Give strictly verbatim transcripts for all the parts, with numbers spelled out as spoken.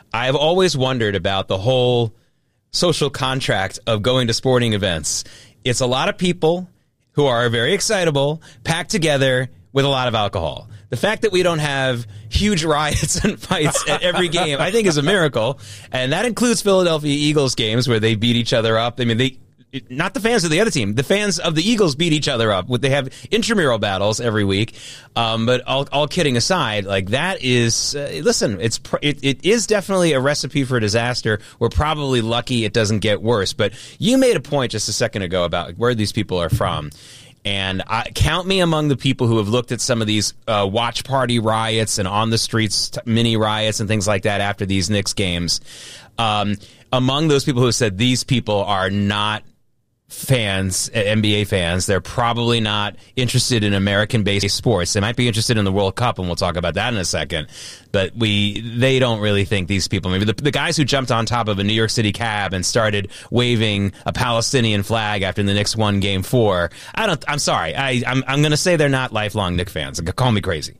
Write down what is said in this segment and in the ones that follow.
I've always wondered about the whole social contract of going to sporting events. It's a lot of people who are very excitable, packed together with a lot of alcohol. The fact that we don't have huge riots and fights at every game, I think, is a miracle. And that includes Philadelphia Eagles games where they beat each other up. I mean, they not the fans of the other team. The fans of the Eagles beat each other up. They have intramural battles every week. Um, but all, all kidding aside, like that is, uh, listen, it's it, it is definitely a recipe for disaster. We're probably lucky it doesn't get worse. But you made a point just a second ago about where these people are from. And I, count me among the people who have looked at some of these uh, watch party riots and on the streets t- mini riots and things like that after these Knicks games. Um, among those people who have said these people are not fans, N B A fans, they're probably not interested in American-based sports. They might be interested in the World Cup, and we'll talk about that in a second. But we, they don't really think these people, maybe the, the guys who jumped on top of a New York City cab and started waving a Palestinian flag after the Knicks won Game Four. I don't. I'm sorry. I, I'm I'm going to say they're not lifelong Knicks fans. Call me crazy.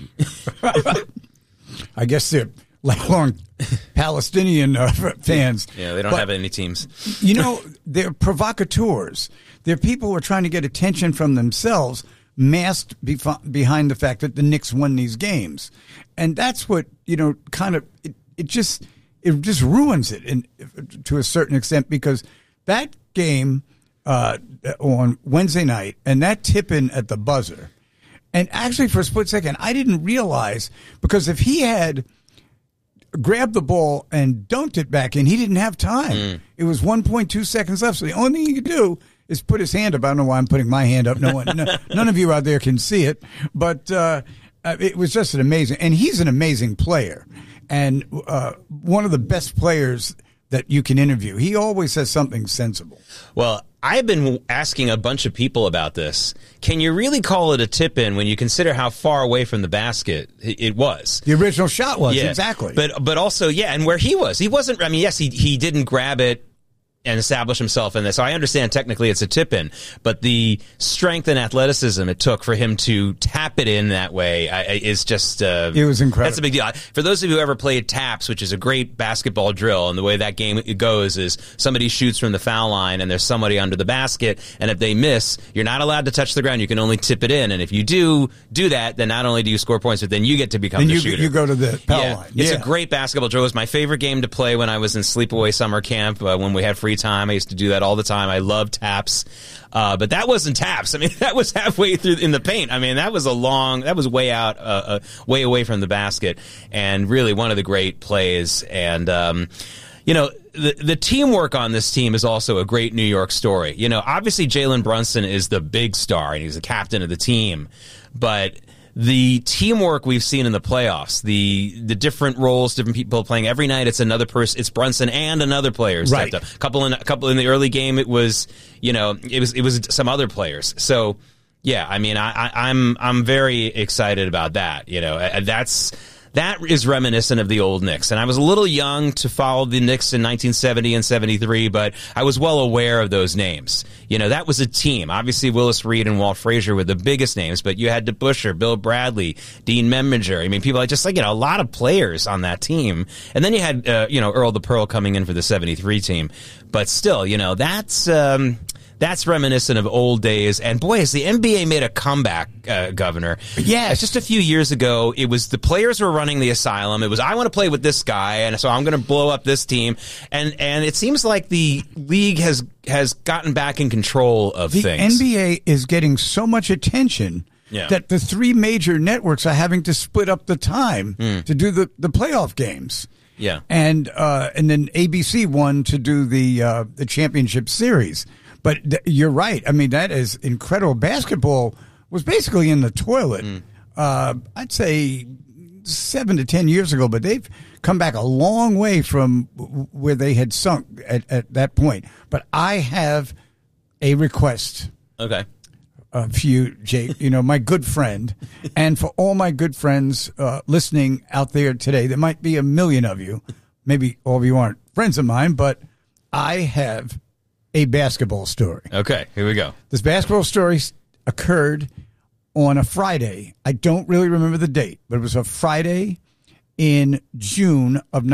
I guess they're lifelong Palestinian uh, fans. Yeah, they don't but, have any teams. You know, they're provocateurs. They're people who are trying to get attention from themselves, masked bef- behind the fact that the Knicks won these games. And that's what, you know, kind of, it, it just it just ruins it in, to a certain extent, because that game uh, on Wednesday night and that tip-in at the buzzer, and actually for a split second, I didn't realize, because if he had grabbed the ball and dunked it back in, he didn't have time. Mm. It was one point two seconds left. So the only thing he could do is put his hand up. I don't know why I'm putting my hand up. No one, no, none of you out there can see it, but uh, it was just an amazing, and he's an amazing player, and uh, one of the best players that you can interview. He always says something sensible. Well, I've been asking a bunch of people about this. Can you really call it a tip-in when you consider how far away from the basket it was? The original shot was, yeah. exactly. But but also, yeah, and where he was. He wasn't, I mean, yes, he he didn't grab it and establish himself in this. So I understand technically it's a tip-in, but the strength and athleticism it took for him to tap it in that way I, is just... Uh, it was incredible. That's a big deal. For those of you who ever played taps, which is a great basketball drill, and the way that game goes is somebody shoots from the foul line and there's somebody under the basket, and if they miss, you're not allowed to touch the ground. You can only tip it in, and if you do do that, then not only do you score points, but then you get to become and the you, shooter. you go to the foul yeah. line. It's yeah. a great basketball drill. It was my favorite game to play when I was in sleepaway summer camp, uh, when we had free time. I used to do that all the time. I love taps. Uh, but that wasn't taps. I mean, that was halfway through in the paint. I mean, that was a long, that was way out, uh, uh, way away from the basket, and really one of the great plays. And, um, you know, the, the teamwork on this team is also a great New York story. You know, obviously Jalen Brunson is the big star and he's the captain of the team, but the teamwork we've seen in the playoffs, the the different roles, different people playing every night. It's another person. It's Brunson and another player stepped right. up. A couple in a couple in the early game. It was you know it was it was some other players. So yeah, I mean I, I I'm I'm very excited about that. You know that's. That is reminiscent of the old Knicks. And I was a little young to follow the Knicks in nineteen seventy and seventy-three, but I was well aware of those names. You know, that was a team. Obviously, Willis Reed and Walt Frazier were the biggest names, but you had DeBusschere, Bill Bradley, Dean Memminger. I mean, people like just like, you know, a lot of players on that team. And then you had, uh, you know, Earl the Pearl coming in for the seventy-three team. But still, you know, that's... Um, That's reminiscent of old days. And boy, has the N B A made a comeback, uh, Governor. Yeah. Just a few years ago, it was the players were running the asylum. It was, I want to play with this guy, and so I'm going to blow up this team. And and it seems like the league has has gotten back in control of the things. The N B A is getting so much attention yeah. that the three major networks are having to split up the time mm. to do the, the playoff games. Yeah. And uh, and then A B C won to do the uh, the championship series. But th- you're right. I mean, that is incredible. Basketball was basically in the toilet, mm. uh, I'd say seven to ten years ago, but they've come back a long way from w- where they had sunk at, at that point. But I have a request. Okay. Uh, for you, Jake, you know, my good friend, and for all my good friends uh, listening out there today, there might be a million of you. Maybe all of you aren't friends of mine, but I have a basketball story. Okay, here we go. This basketball story occurred on a Friday. I don't really remember the date, but it was a Friday in June of